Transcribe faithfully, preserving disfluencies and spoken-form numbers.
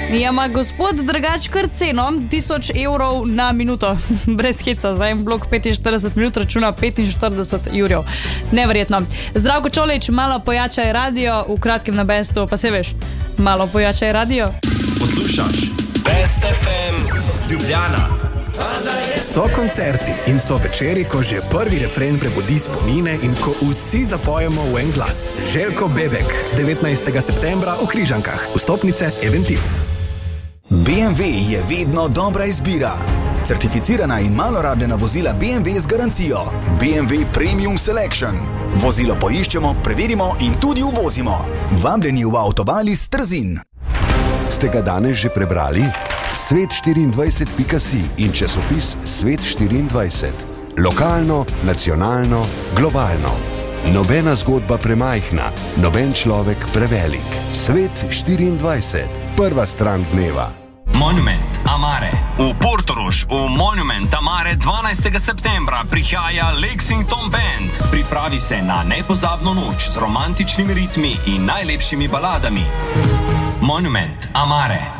Ja, ma gospod drugač kar ceno, tisoč evrov na minuto, brez heca, za en blok petinštirideset minut računa petinštirideset jurjev. Neverjetno. Zdravko Čolić, malo pojačaj radio, v kratkem na Bestu, pa se veš, malo pojačaj radio. Poslušaš Best ef em Ljubljana. So koncerti in so večeri, ko že prvi refren prebudi spomine in ko vsi zapojemo v en glas. Željko Bebek, devetnajstega septembra v Križankah. Vstopnice Eventim. B M W je vedno dobra izbira. Certificirana in malo rabljena vozila B M W z garancijo. B M W Premium Selection. Vozilo poiščemo, preverimo in tudi uvozimo. Vabljeni v Avtovalis Trzin. Ste ga danes že prebrali? svet štiriindvajset pika si in časopis Svet štiriindvajset. Lokalno, nacionalno, globalno. Nobena zgodba premajhna, noben človek prevelik. Svet štiriindvajset. Prva stran dneva. Monument Amare. V Portorož v Monument Amare dvanajstega septembra prihaja Lexington Band. Pripravi se na nepozabno noč z romantičnimi ritmi in najlepšimi baladami. Monument Amare.